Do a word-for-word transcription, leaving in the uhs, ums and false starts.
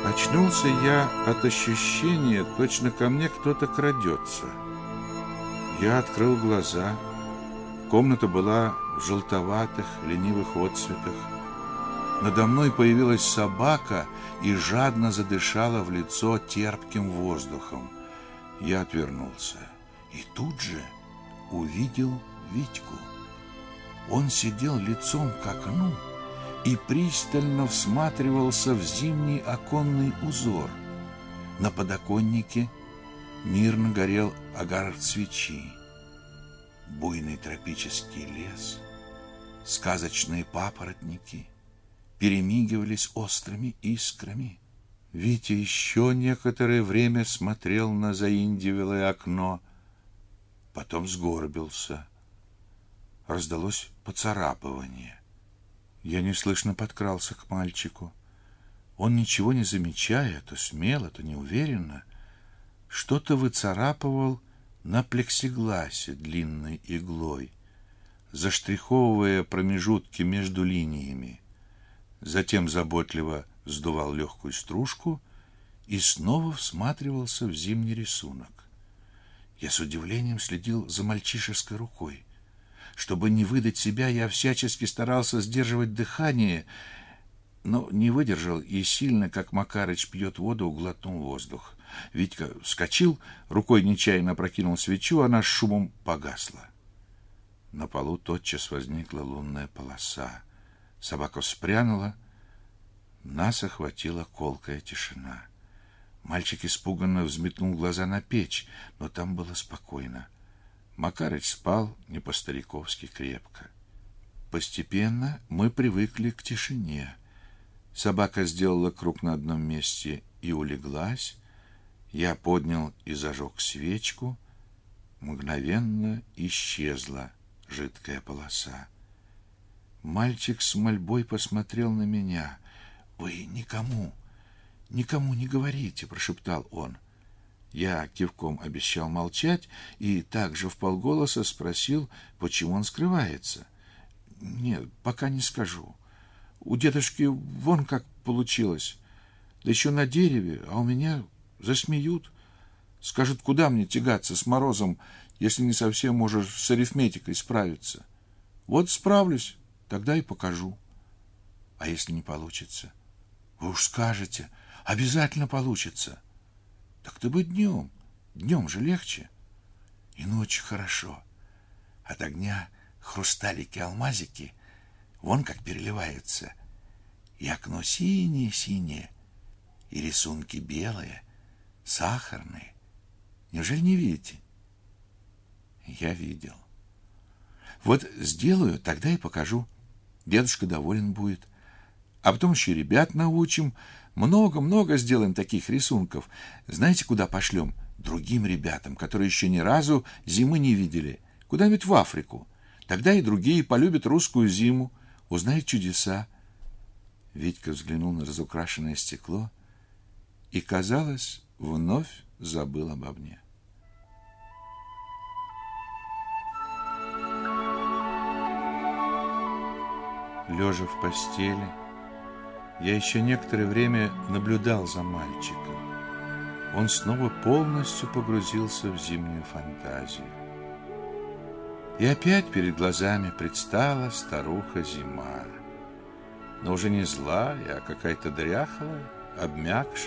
Очнулся я от ощущения, точно ко мне кто-то крадется. Я открыл глаза. Комната была в желтоватых, ленивых отцветах. Надо мной появилась собака и жадно задышала в лицо терпким воздухом. Я отвернулся и тут же увидел Витьку. Он сидел лицом к окну и пристально всматривался в зимний оконный узор. На подоконнике мирно горел огарок свечи. Буйный тропический лес, сказочные папоротники перемигивались острыми искрами. Витя еще некоторое время смотрел на заиндевелое окно, потом сгорбился. Раздалось поцарапывание. Я неслышно подкрался к мальчику. Он, ничего не замечая, то смело, то неуверенно, что-то выцарапывал на плексигласе длинной иглой, заштриховывая промежутки между линиями. Затем заботливо сдувал легкую стружку и снова всматривался в зимний рисунок. Я с удивлением следил за мальчишеской рукой. Чтобы не выдать себя, я всячески старался сдерживать дыхание, но не выдержал и сильно, как Макарыч пьет воду, глотнул воздух. Витька вскочил, рукой нечаянно опрокинул свечу, она с шумом погасла. На полу тотчас возникла лунная полоса. Собака вспрянула, нас охватила колкая тишина. Мальчик испуганно взметнул глаза на печь, но там было спокойно. Макарыч спал не по-стариковски крепко. Постепенно мы привыкли к тишине. Собака сделала круг на одном месте и улеглась. Я поднял и зажег свечку. Мгновенно исчезла жидкая полоса. Мальчик с мольбой посмотрел на меня. «Вы никому, никому не говорите», — прошептал он. Я кивком обещал молчать и также вполголоса спросил, почему он скрывается. «Нет, пока не скажу. У дедушки вон как получилось. Да еще на дереве, а у меня засмеют. Скажут, куда мне тягаться с морозом, если не совсем можешь с арифметикой справиться. Вот справлюсь, тогда и покажу. А если не получится? Вы уж скажете, обязательно получится. Так-то бы днем, днем же легче. И ночью хорошо. От огня хрусталики-алмазики вон как переливаются. И окно синее-синее, и рисунки белые, сахарные. Неужели не видите? Я видел. Вот сделаю, тогда и покажу. Дедушка доволен будет. А потом еще ребят научим. Много-много сделаем таких рисунков. Знаете, куда пошлем? Другим ребятам, которые еще ни разу зимы не видели. Куда-нибудь в Африку. Тогда и другие полюбят русскую зиму, узнают чудеса. Витька взглянул на разукрашенное стекло и, казалось, вновь забыл обо мне. Лежа в постели, я еще некоторое время наблюдал за мальчиком. Он снова полностью погрузился в зимнюю фантазию. И опять перед глазами предстала старуха-зима. Но уже не злая, а какая-то дряхлая, обмякшая.